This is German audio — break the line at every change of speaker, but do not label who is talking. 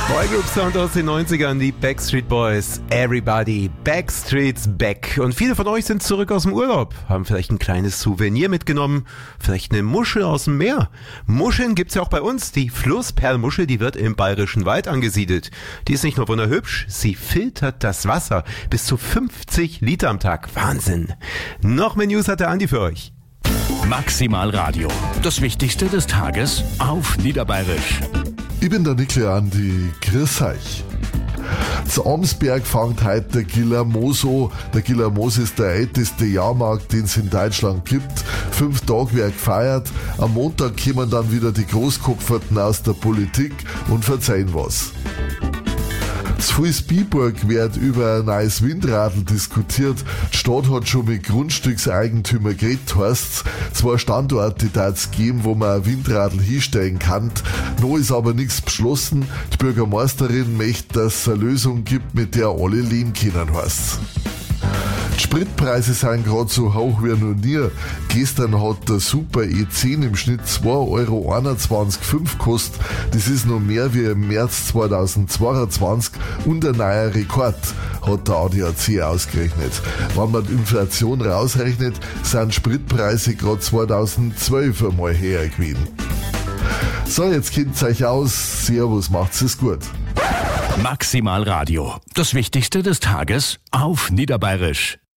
Boygroup Sound aus den 90ern, die Backstreet Boys. Everybody, Backstreet's back. Und viele von euch sind zurück aus dem Urlaub, haben vielleicht ein kleines Souvenir mitgenommen, vielleicht eine Muschel aus dem Meer. Muscheln gibt's ja auch bei uns. Die Flussperlmuschel, die wird im Bayerischen Wald angesiedelt. Die ist nicht nur wunderhübsch, sie filtert das Wasser. Bis zu 50 Liter am Tag. Wahnsinn. Noch mehr News hat der Andi für euch.
Maximal Radio. Das Wichtigste des Tages auf Niederbayerisch.
Ich bin der Nikle Andi, grüß euch. Zu Amsberg fängt heute der Gillermoos an. Der Gillermoos ist der älteste Jahrmarkt, den es in Deutschland gibt. 5 Tage wird gefeiert. Am Montag kommen dann wieder die Großkopferten aus der Politik und verzeihen was. Zu Vilsbiburg wird über ein neues Windradl diskutiert. Die Stadt hat schon mit Grundstückseigentümern geredet, heisst's. 2 Standorte darf's geben, wo man ein Windradl hinstellen kann. Noch ist aber nichts beschlossen. Die Bürgermeisterin möchte, dass es eine Lösung gibt, mit der alle leben können, heisst's. Die Spritpreise sind gerade so hoch wie noch nie. Gestern hat der Super E10 im Schnitt 2,21,5 € gekostet. Das ist noch mehr wie im März 2022 und ein neuer Rekord, hat der ADAC ausgerechnet. Wenn man die Inflation rausrechnet, sind Spritpreise gerade 2012 einmal höher gewesen. So, jetzt kennt's euch aus. Servus, macht's es gut.
Maximal Radio. Das Wichtigste des Tages auf Niederbayerisch.